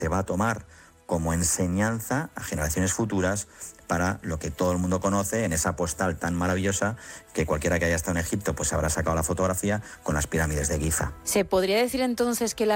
se va a tomar como enseñanza a generaciones futuras para lo que todo el mundo conoce en esa postal tan maravillosa que cualquiera que haya estado en Egipto pues habrá sacado la fotografía con las pirámides de Giza. ¿Se podría decir entonces que la